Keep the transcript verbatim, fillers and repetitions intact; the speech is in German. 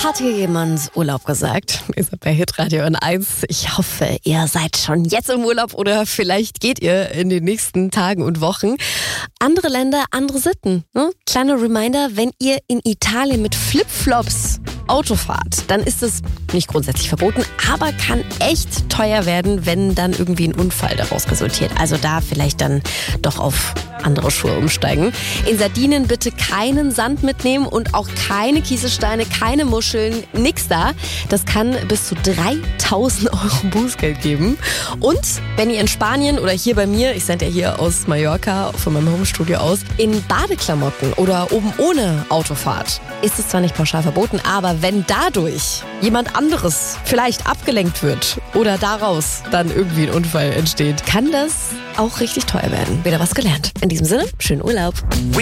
Hat hier jemand Urlaub gesagt? Ihr seid bei Hitradio N eins. Ich hoffe, ihr seid schon jetzt im Urlaub oder vielleicht geht ihr in den nächsten Tagen und Wochen. Andere Länder, andere Sitten. Ne? Kleiner Reminder, wenn ihr in Italien mit Flipflops Auto fahrt, dann ist es nicht grundsätzlich verboten, aber kann echt teuer werden, wenn dann irgendwie ein Unfall daraus resultiert. Also da vielleicht dann doch auf andere Schuhe umsteigen. In Sardinien bitte keinen Sand mitnehmen und auch keine Kieselsteine, keine Muscheln, nix da. Das kann bis zu dreitausend Euro Bußgeld geben. Und wenn ihr in Spanien oder hier bei mir, ich sende ja hier aus Mallorca von meinem Homestudio aus, in Badeklamotten oder oben ohne Auto fahrt, ist es zwar nicht pauschal verboten, aber wenn dadurch jemand anderes vielleicht abgelenkt wird oder daraus dann irgendwie ein Unfall entsteht, kann das auch richtig teuer werden. Wieder was gelernt. In diesem Sinne, schönen Urlaub.